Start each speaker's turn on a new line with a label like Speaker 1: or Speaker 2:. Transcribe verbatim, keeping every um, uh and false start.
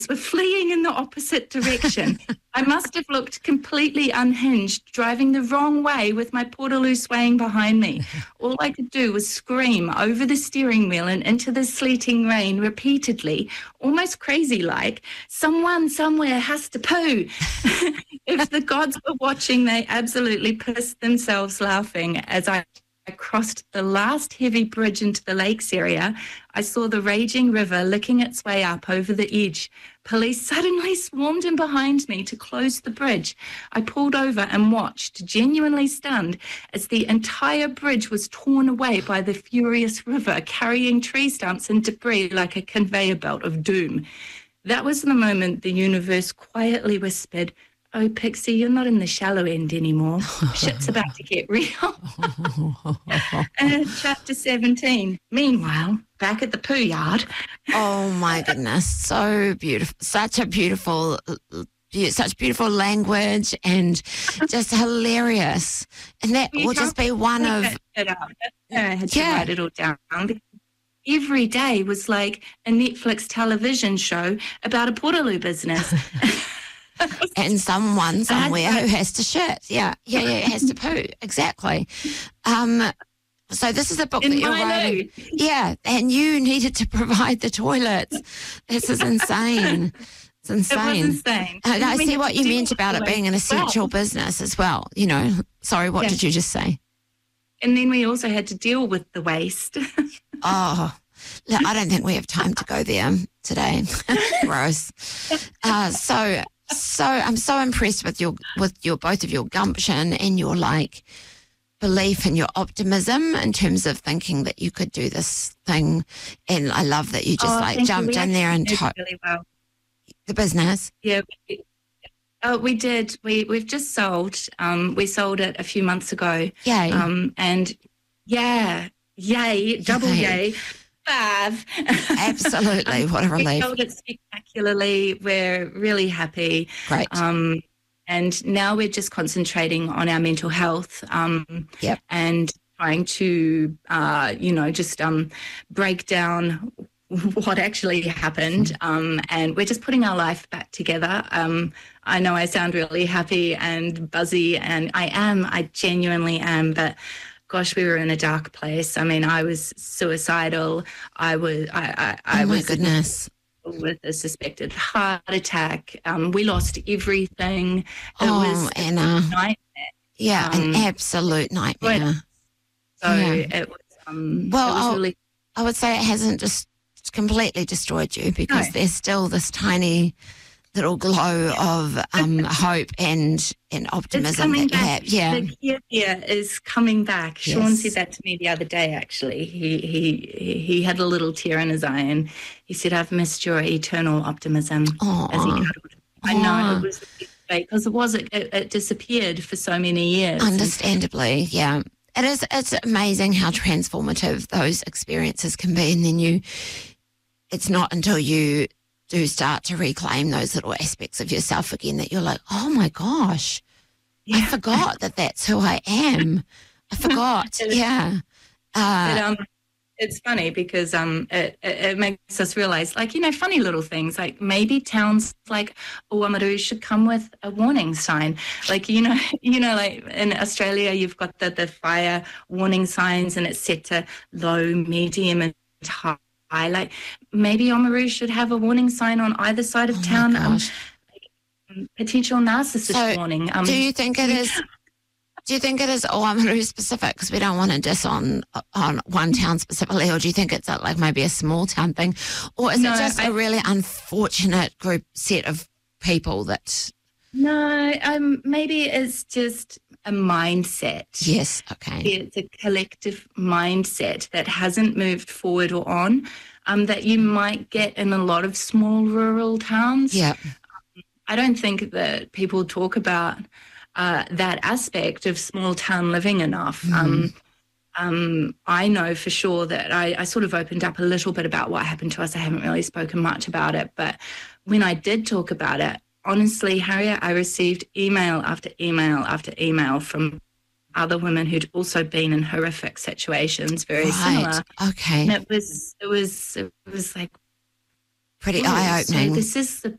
Speaker 1: were fleeing in the opposite direction. I must have looked completely unhinged, driving the wrong way with my Portaloo swaying behind me. All I could do was scream over the steering wheel and into the sleeting rain repeatedly, almost crazy-like, someone somewhere has to poo. If the gods were watching, they absolutely pissed themselves laughing as I I crossed the last heavy bridge into the lakes area. I saw the raging river licking its way up over the edge. Police suddenly swarmed in behind me to close the bridge. I pulled over and watched, genuinely stunned, as the entire bridge was torn away by the furious river, carrying tree stumps and debris like a conveyor belt of doom. That was the moment the universe quietly whispered, "Oh, Pixie, you're not in the shallow end anymore. Shit's about to get real." uh, chapter seventeen. Meanwhile, back at the poo yard.
Speaker 2: Oh, my goodness. So beautiful. Such a beautiful, such beautiful language and just hilarious. And that will just be one of...
Speaker 1: It up. I had to yeah. write it all down. Every day was like a Netflix television show about a Portaloo business.
Speaker 2: And someone somewhere who has to shit. Yeah, yeah, yeah, has to poo. Exactly. Um, so this is a book
Speaker 1: In
Speaker 2: that you're writing.
Speaker 1: Loo.
Speaker 2: Yeah, and you needed to provide the toilets. This is insane. It's insane.
Speaker 1: It was insane.
Speaker 2: Uh, I see what you meant about it being an essential well. business as well. You know, sorry, what yeah. did you just say?
Speaker 1: And then we also had to deal with the waste.
Speaker 2: Oh, look, I don't think we have time to go there today. Gross. Uh, so... So I'm so impressed with your with your both of your gumption and your like belief and your optimism in terms of thinking that you could do this thing. And I love that you just
Speaker 1: oh,
Speaker 2: like jumped in there and
Speaker 1: took really well.
Speaker 2: The business.
Speaker 1: Yeah. We, oh, we did. We we've just sold. Um, we sold it a few months ago.
Speaker 2: Yay.
Speaker 1: Um, and yeah, yay, double yay. yay. Five.
Speaker 2: Absolutely. What a relief.
Speaker 1: We sold it spectacularly. We're really happy.
Speaker 2: Great.
Speaker 1: Um, and now we're just concentrating on our mental health um,
Speaker 2: yep.
Speaker 1: and trying to, uh, you know, just um, break down what actually happened. Um, and we're just putting our life back together. Um, I know I sound really happy and buzzy, and I am. I genuinely am. But gosh, we were in a dark place. I mean, I was suicidal. I was, I, I, I
Speaker 2: oh my
Speaker 1: was
Speaker 2: goodness.
Speaker 1: with a suspected heart attack. Um, we lost everything. It
Speaker 2: oh,
Speaker 1: was
Speaker 2: Anna.
Speaker 1: a nightmare.
Speaker 2: Yeah, um, an absolute nightmare.
Speaker 1: So
Speaker 2: yeah.
Speaker 1: it was, um,
Speaker 2: well,
Speaker 1: it was really...
Speaker 2: I would say it hasn't just completely destroyed you because
Speaker 1: no.
Speaker 2: there's still this tiny little glow of um, hope and, and optimism that you have. Yeah.
Speaker 1: The here, here is coming back.
Speaker 2: Yes.
Speaker 1: Sean said that to me the other day, actually. He, he, he had a little tear in his eye and he said, "I've missed your eternal optimism."
Speaker 2: Aww.
Speaker 1: As he cuddled. I know, it was because it was, it, it disappeared for so many years.
Speaker 2: Understandably, yeah. It is, it's amazing how transformative those experiences can be, and then you, it's not until you do start to reclaim those little aspects of yourself again that you're like, oh my gosh, yeah. I forgot that that's who I am. I forgot. yeah. Uh,
Speaker 1: but, um, it's funny because um, it, it, it makes us realize, like, you know, funny little things, like maybe towns like Oamaru should come with a warning sign. Like, you know, you know, like in Australia, you've got the, the fire warning signs and it's set to low, medium and high. I like maybe Oamaru should have a warning sign on either side of
Speaker 2: oh
Speaker 1: town. Um, like, potential narcissist
Speaker 2: so
Speaker 1: warning. Um,
Speaker 2: do you think it is? Do you think it is Oamaru specific? Because we don't want to diss on on one town specifically, or do you think it's a, like maybe a small town thing, or is
Speaker 1: no,
Speaker 2: it just
Speaker 1: I,
Speaker 2: a really unfortunate group set of people that?
Speaker 1: No, um, maybe it's just a mindset.
Speaker 2: Yes, okay.
Speaker 1: It's a collective mindset that hasn't moved forward or on, um, that you might get in a lot of small rural towns.
Speaker 2: Yeah.
Speaker 1: Um, I don't think that people talk about uh, that aspect of small town living enough. Mm. Um, um, I know for sure that I, I sort of opened up a little bit about what happened to us. I haven't really spoken much about it, but when I did talk about it, honestly, Harriet, I received email after email after email from other women who'd also been in horrific situations, very
Speaker 2: right.
Speaker 1: similar.
Speaker 2: Okay.
Speaker 1: And it was, it was, it was like,
Speaker 2: pretty
Speaker 1: Oh,
Speaker 2: eye
Speaker 1: so
Speaker 2: opening.
Speaker 1: this is the